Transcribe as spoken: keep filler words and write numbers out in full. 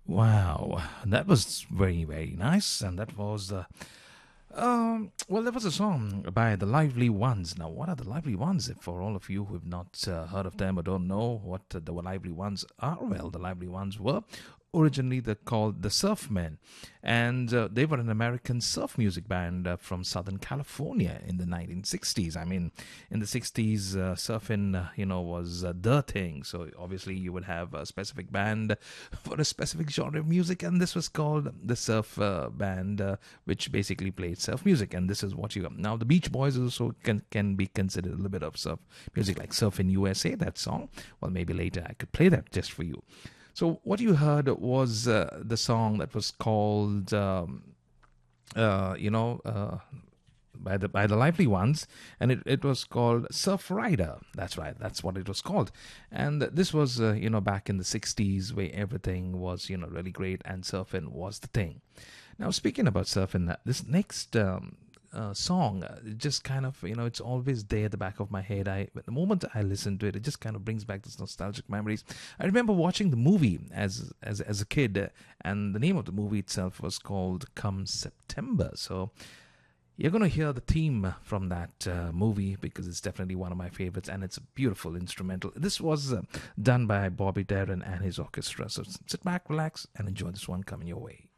Wow, that was very, very nice. And that was, uh, um, well, that was a song by the Lively Ones. Now, what are the Lively Ones? If for all of you who have not uh, heard of them or don't know what uh, the Lively Ones are, well, the Lively Ones were originally they're called the Surfmen, and uh, they were an American surf music band uh, from Southern California in the nineteen sixties. I mean, in the sixties, uh, surfing, uh, you know, was uh, the thing. So obviously, you would have a specific band for a specific genre of music, and this was called the Surf uh, Band, uh, which basically played surf music. And this is what you got. Now, the Beach Boys also can can be considered a little bit of surf music, like Surf in U S A. That song. Well, maybe later I could play that just for you. So what you heard was uh, the song that was called, um, uh, you know, uh, by the by the Lively Ones, and it, it was called Surf Rider. That's right, that's what it was called. And this was, uh, you know, back in the sixties where everything was, you know, really great and surfing was the thing. Now, speaking about surfing, uh, this next um, uh, song, uh, it just kind of, you know, it's always there at the back of my head. I, the moment I listen to it, it just kind of brings back those nostalgic memories. I remember watching the movie as as as a kid, uh, and the name of the movie itself was called Come September. So you're going to hear the theme from that uh, movie because it's definitely one of my favorites and it's a beautiful instrumental. This was uh, done by Bobby Darin and his orchestra. So sit back, relax, and enjoy this one coming your way.